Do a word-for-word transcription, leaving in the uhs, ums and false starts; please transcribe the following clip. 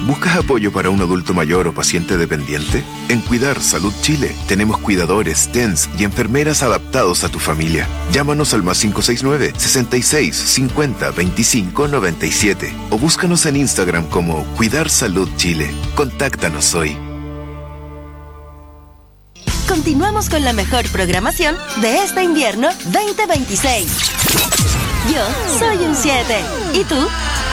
¿Buscas apoyo para un adulto mayor o paciente dependiente? En Cuidar Salud Chile tenemos cuidadores, T E N S y enfermeras adaptados a tu familia. Llámanos al más cinco seis nueve, sesenta y seis, cincuenta, veinticinco, noventa y siete o búscanos en Instagram como Cuidar Salud Chile. Contáctanos hoy. Continuamos con la mejor programación de este invierno veinte veintiséis. Yo soy un siete. ¿Y tú?